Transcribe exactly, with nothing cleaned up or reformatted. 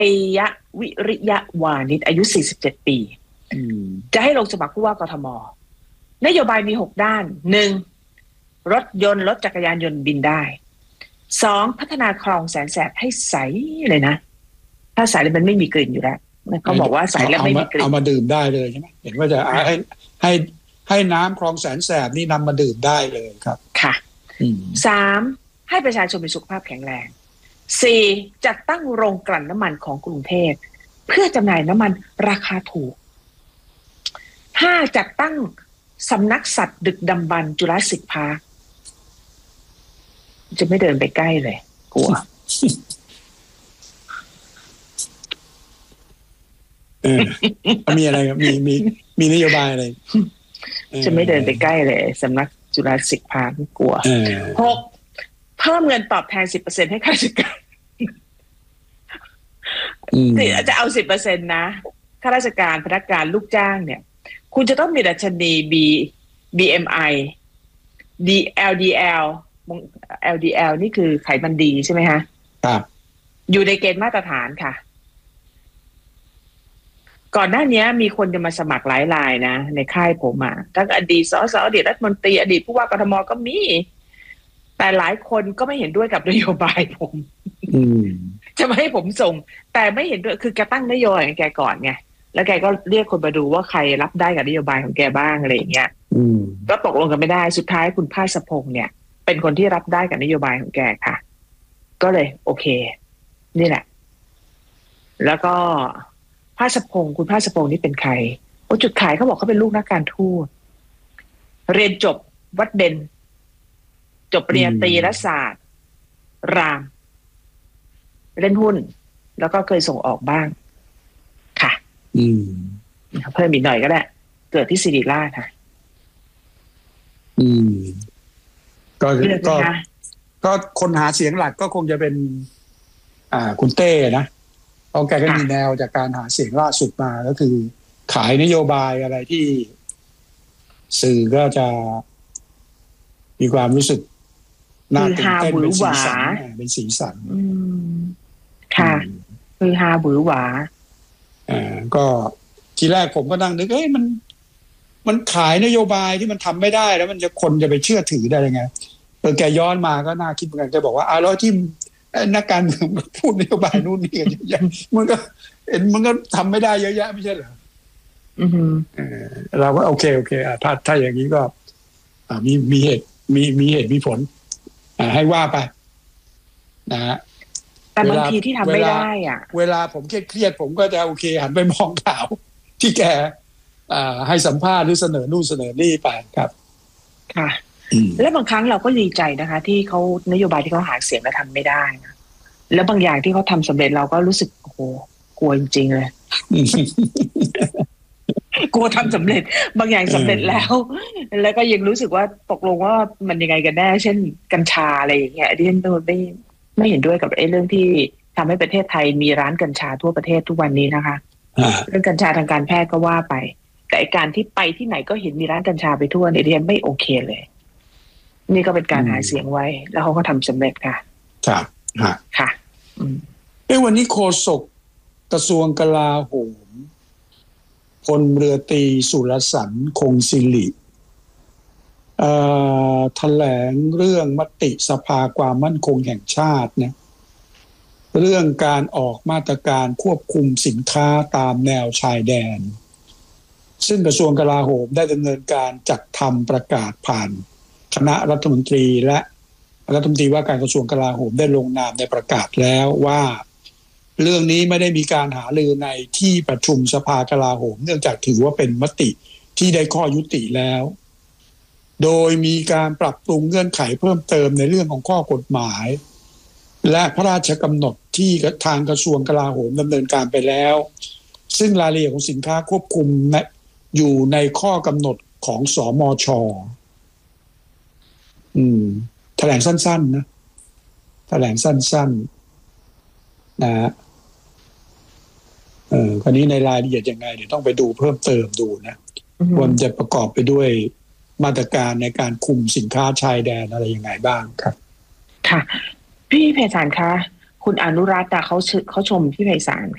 ยะวิริยะวานิชอายุสี่สิบเจ็ดปีจะให้ลงสมัครผู้ว่ากทมนโยบายมีหกด้านหนึ่งรถยนต์รถจักรยานยนต์บินได้สองพัฒนาคลองแสนแสบให้ใสเลยนะถ้าใสแล้วมันไม่มีกลิ่นอยู่แล้วเขาบอกว่าใสแล้วไม่มีกลิ่นเอามาดื่มได้เลยใช่ไหมเห็นว่าจะให้ให้ให้น้ำคลองแสนแสบนี่นำมาดื่มได้เลยครับค่ะสามให้ประชาชนมีสุขภาพแข็งแรงสี่จัดตั้งโรงกลั่นน้ำมันของกรุงเทพเพื่อจำหน่ายน้ำมันราคาถูกห้าจัดตั้งสำนักสัตว์ดึกดำบรรพ์จุฬาสิกพาร์คจะไม่เดินไปใกล้เลยกลัวเออมีอะไรครับมีมีมีนโยบายอะไรจะไม่เดินไปใกล้เลยสำนักจุฬาสิกพาร์คกลัวหกเพิ่มเงินตอบแทน สิบเปอร์เซ็นต์ ให้ข้าราชการจะเอา สิบเปอร์เซ็นต์ นะข้าราชการพนักงานลูกจ้างเนี่ยคุณจะต้องมีดัชนี B บี เอ็ม ไอ D แอล ดี แอล แอล ดี แอล นี่คือไขมันดีใช่ไหมฮะครับอยู่ในเกณฑ์มาตรฐานค่ะก่อนหน้านี้มีคนจะมาสมัครหลายรายนะในค่ายผมอ่ะทั้งอดีตสสอดีตรัฐมนตรีอดีตผู้ว่ากทมก็มีแต่หลายคนก็ไม่เห็นด้วยกับนโยบายผมจะไม่ให้ผมส่งแต่ไม่เห็นด้วยคือแกตั้งนโยบายของแกก่อนไงแล้วแกก็เรียกคนมาดูว่าใครรับได้กับนโยบายของแกบ้างอะไรอย่างเงี้ยก็ตกลงกันไม่ได้สุดท้ายคุณภาสพงษ์เนี่ยเป็นคนที่รับได้กับนโยบายของแกค่ะก็เลยโอเคนี่แหละแล้วก็ภาสพงษ์คุณภาสพงษ์นี่เป็นใครโอ้จุดขายเขาบอกเขาเป็นลูกนักการทูตเรียนจบวัดเบญจบปริญญาตรีรัฐศาสตร์รามเล่นหุ้นแล้วก็เคยส่งออกบ้างค่ะอืมเพิ่มอีกหน่อยก็ได้เกิดที่ศิริราชค่ะอืมก็ก็ก็คนหาเสียงหลักก็คงจะเป็นอ่าคุณเต้นะเพราะแกก็มีแนวจากการหาเสียงล่าสุดมาก็คือขายนโยบายอะไรที่สื่อก็จะมีความรู้สึกน่าตื่นเต้นเป็นสีสันเป็นสีสันค่ะคือฮาบือหวาอ่าก็ทีแรกผมก็นั่งนึกเอ้ยมันมันขายนโยบายที่มันทำไม่ได้แล้วมันจะคนจะไปเชื่อถือได้ยังไงเออแกย้อนมาก็น่าคิดเหมือนกันแกบอกว่าอ้าวแล้วที่นักการเมืองพูดนโยบายนู่นนี่กันเยอะแยะมันก็เห็นมันก็ทำไม่ได้เยอะแยะไม่ใช่เหรออือฮึเออเราก็โอเคโอเคอ่ะถ้าถ้าอย่างนี้ก็อ่ามีมีเหตุมีมีเหตุมีผลอ่าให้ว่าไปนะฮะแต่บางทีที่ทำไม่ได้อ่ะเวลาผมเครียดๆผมก็จะโอเคหันไปมองข่าวที่แกอ่าให้สัมภาษณ์หรือเสนอนู่นเสนอนี่ไปครับค่ะแล้วบางครั้งเราก็ดีใจนะคะที่เขานโยบายที่เขาหาเสียงแล้วทำไม่ได้นะแล้วบางอย่างที่เขาทำสำเร็จเราก็รู้สึกโอ้โหกลัวจริงๆเลย กลัวทำสำเร็จบางอย่างสำเร็จแล้วแล้วก็ยังรู้สึกว่าตกลงว่ามันยังไงกันแน่เช่นกัญชาอะไรอย่างเงี้ยดิฉันไม่ไม่เห็นด้วยกับไอ้เรื่องที่ทำให้ประเทศไทยมีร้านกัญชาทั่วประเทศทุกวันนี้นะคะเรื่องกัญชาทางการแพทย์ก็ว่าไปแต่การที่ไปที่ไหนก็เห็นมีร้านกัญชาไปทั่วเนี่ยดิฉันไม่โอเคเลยนี่ก็เป็นการหาเสียงไว้แล้วเขาก็ทำสำเร็จค่ะครับค่ะเอ้วันนี้โฆษกกระทรวงกลาโหมพลเรือตรีสุรสันต์คงศิริเอ่อแถลงเรื่องมติสภาความมั่นคงแห่งชาติเนี่ยเรื่องการออกมาตรการควบคุมสินค้าตามแนวชายแดนซึ่งกระทรวงกลาโหมได้ดำเนินการจัดทำประกาศผ่านคณะรัฐมนตรีและรัฐมนตรีว่าการกระทรวงกลาโหมได้ลงนามในประกาศแล้วว่าเรื่องนี้ไม่ได้มีการหารือในที่ประชุมสภากลาโหมเนื่องจากถือว่าเป็นมติที่ได้ข้อยุติแล้วโดยมีการปรับปรุงเงื่อนไขเพิ่มเติมในเรื่องของข้อกฎหมายและพระราชกำหนดที่ทางกระทรวงกลาโหมดำเนินการไปแล้วซึ่งรายละเอียดของสินค้าควบคุมอยู่ในข้อกำหนดของสมช.อืมแถลงสั้นๆนะแถลงสั้นๆนะฮะเออคราวนี้ในรายละเอียดยังไงเดี๋ยวต้องไปดูเพิ่มเติมดูนะว่ามันจะประกอบไปด้วยมาตรการในการคุมสินค้าชายแดนอะไรยังไงบ้างครับค่ะพี่ไพศาลคะคุณอนุรัตน์เขาเขาชมพี่ไพศาล